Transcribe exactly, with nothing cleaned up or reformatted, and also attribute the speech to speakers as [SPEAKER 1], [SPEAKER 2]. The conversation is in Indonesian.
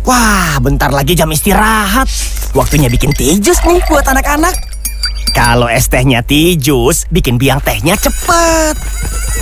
[SPEAKER 1] Wah, bentar lagi jam istirahat. Waktunya bikin teh jus nih buat anak-anak. Kalau es tehnya teh jus, bikin biang tehnya cepet.